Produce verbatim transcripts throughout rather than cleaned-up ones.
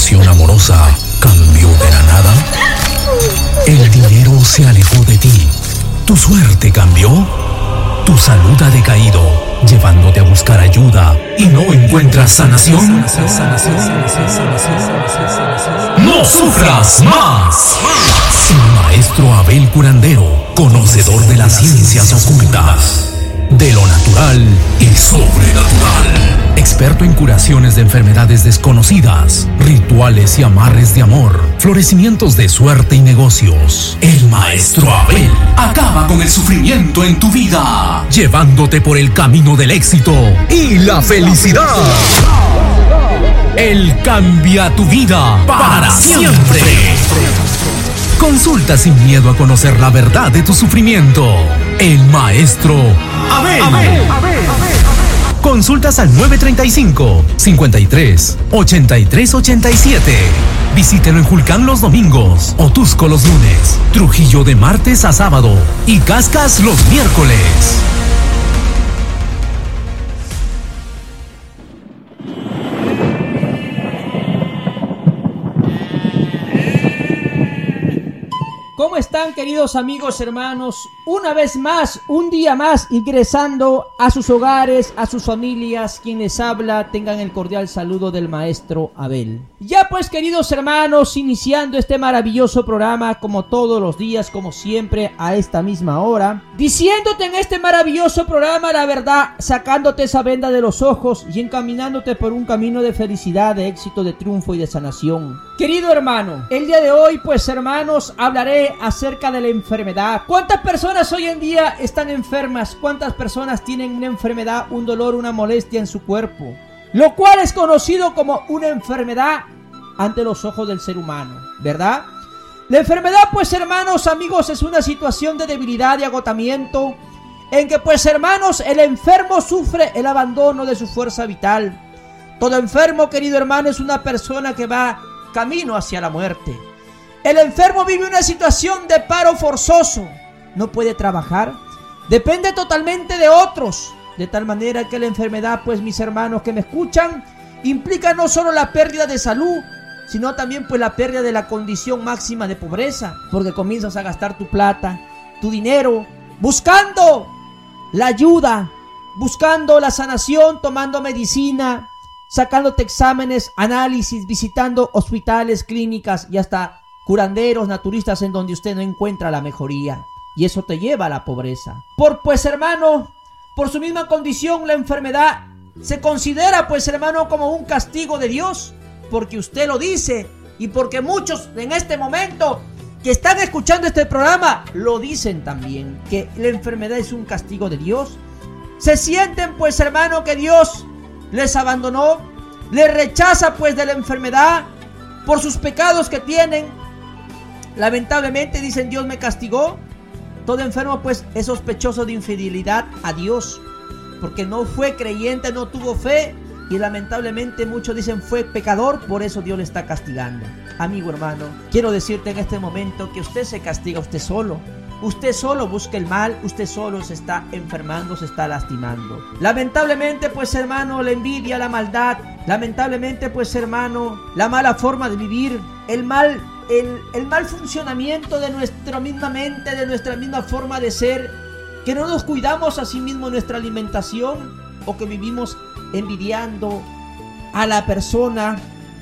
relación amorosa cambió de la nada? ¿El dinero se alejó de ti? ¿Tu suerte cambió? ¿Tu salud ha decaído, llevándote a buscar ayuda y no encuentras sanación? ¡No sufras más! El maestro Abel Curandero, conocedor de las ciencias ocultas, de lo natural y sobrenatural. Experto en curaciones de enfermedades desconocidas, rituales y amarres de amor, florecimientos de suerte y negocios. El maestro Abel acaba con el sufrimiento en tu vida, llevándote por el camino del éxito y la felicidad. Él cambia tu vida para siempre. Consulta sin miedo a conocer la verdad de tu sufrimiento. El maestro Abel. Abel, Abel, Abel. Consultas al nueve treinta y cinco, cincuenta y tres, ochenta y tres ochenta y siete. Visítelo en Julcán los domingos, Otusco los lunes, Trujillo de martes a sábado y Cascas los miércoles. ¿Cómo están, queridos amigos, hermanos? Una vez más, un día más, ingresando a sus hogares, a sus familias. Quien les habla, tengan el cordial saludo del maestro Abel. Ya pues, queridos hermanos, iniciando este maravilloso programa, como todos los días, como siempre, a esta misma hora, diciéndote en este maravilloso programa la verdad, sacándote esa venda de los ojos y encaminándote por un camino de felicidad, de éxito, de triunfo y de sanación. Querido hermano, el día de hoy, pues hermanos, hablaré acerca de la enfermedad. ¿Cuántas personas hoy en día están enfermas? ¿Cuántas personas tienen una enfermedad, un dolor, una molestia en su cuerpo? Lo cual es conocido como una enfermedad ante los ojos del ser humano, ¿verdad? La enfermedad, pues hermanos, amigos, es una situación de debilidad y agotamiento en que, pues hermanos, el enfermo sufre el abandono de su fuerza vital. Todo enfermo, querido hermano, es una persona que va camino hacia la muerte. El enfermo vive una situación de paro forzoso, no puede trabajar, depende totalmente de otros, de tal manera que la enfermedad, pues mis hermanos que me escuchan, implica no solo la pérdida de salud, sino también pues la pérdida de la condición máxima de pobreza, porque comienzas a gastar tu plata, tu dinero, buscando la ayuda, buscando la sanación, tomando medicina, sacándote exámenes, análisis, visitando hospitales, clínicas y hasta curanderos, naturistas en donde usted no encuentra la mejoría. Y eso te lleva a la pobreza. Por pues hermano, por su misma condición, la enfermedad se considera pues hermano como un castigo de Dios, porque usted lo dice y porque muchos en este momento que están escuchando este programa lo dicen también, que la enfermedad es un castigo de Dios. Se sienten pues hermano que Dios les abandonó, les rechaza pues de la enfermedad por sus pecados que tienen. Lamentablemente dicen Dios me castigó. Todo enfermo pues es sospechoso de infidelidad a Dios, porque no fue creyente, no tuvo fe, y lamentablemente muchos dicen fue pecador, por eso Dios le está castigando. Amigo hermano, quiero decirte en este momento que usted se castiga usted solo. Usted solo busca el mal, usted solo se está enfermando, se está lastimando. Lamentablemente pues hermano, la envidia, la maldad, lamentablemente pues hermano, la mala forma de vivir, el mal, el, el mal funcionamiento de nuestra misma mente, de nuestra misma forma de ser, que no nos cuidamos a sí mismo nuestra alimentación, o que vivimos envidiando a la persona,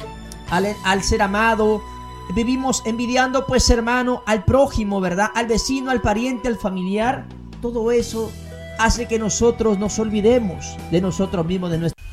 al, al ser amado. Vivimos envidiando pues hermano al prójimo, ¿verdad? Al vecino, al pariente, al familiar. Todo eso hace que nosotros nos olvidemos de nosotros mismos, de nuestra...